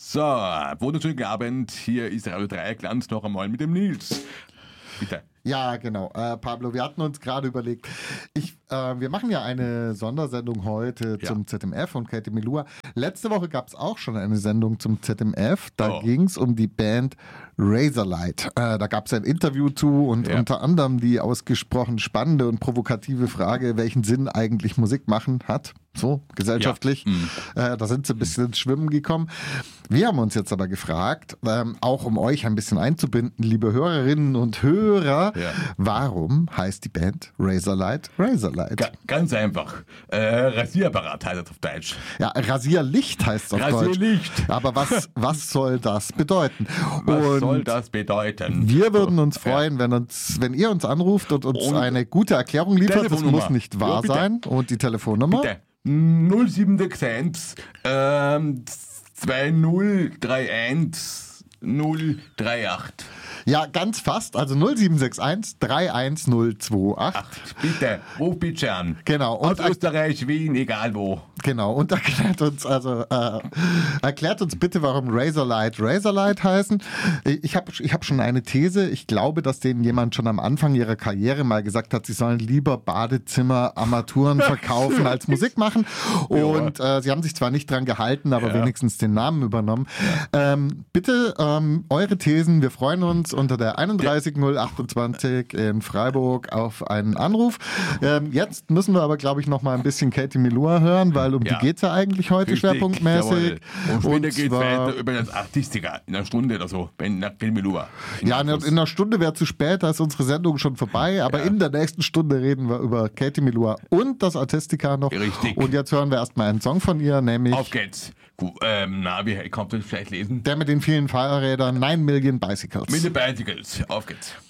So, wunderschönen Abend. Hier ist Radio Dreieckland noch einmal mit dem Nils. Bitte. Ja, genau. Pablo, wir hatten uns gerade überlegt, wir machen ja eine Sondersendung heute zum ZMF und Katie Melua. Letzte Woche gab es auch schon eine Sendung zum ZMF. Da ging es um die Band Razorlight. Da gab es ein Interview zu und unter anderem die ausgesprochen spannende und provokative Frage, welchen Sinn eigentlich Musik machen hat. So, gesellschaftlich. Ja. Da sind sie ein bisschen ins Schwimmen gekommen. Wir haben uns jetzt aber gefragt, auch um euch ein bisschen einzubinden, liebe Hörerinnen und Hörer, warum heißt die Band Razorlight Razorlight? Ganz einfach. Rasierapparat heißt es auf Deutsch. Ja, Rasierlicht heißt es auf Rasierlicht. Deutsch. Aber was soll das bedeuten? Was soll das bedeuten? Wir würden uns freuen, wenn ihr uns anruft und uns eine gute Erklärung liefert. Das muss nicht wahr sein. Und die Telefonnummer? Bitte. 0761 2031 038. Ja, ganz fast. Also 0761 31028. Bitte, ruf bitte an. Genau. Und aus Österreich, Wien, egal wo. Genau. Und erklärt uns bitte, warum Razorlight heißen. Ich hab schon eine These. Ich glaube, dass denen jemand schon am Anfang ihrer Karriere mal gesagt hat, sie sollen lieber Badezimmer-Armaturen verkaufen als Musik machen. Und sie haben sich zwar nicht dran gehalten, aber wenigstens den Namen übernommen. Bitte eure Thesen. Wir freuen uns unter der 31028 in Freiburg auf einen Anruf. Jetzt müssen wir aber, glaube ich, noch mal ein bisschen Katie Melua hören, weil um die geht es ja eigentlich heute schwerpunktmäßig. Und später geht es weiter über das Artistica in einer Stunde oder so, nach Katie Melua. In einer Stunde wäre zu spät, da ist unsere Sendung schon vorbei, aber in der nächsten Stunde reden wir über Katie Melua und das Artistica noch. Richtig. Und jetzt hören wir erstmal einen Song von ihr, nämlich... Auf geht's. Wie kannst du das vielleicht lesen? Der mit den vielen Fahrrädern, 9 Million Bicycles. Mit den Bicycles. Auf geht's.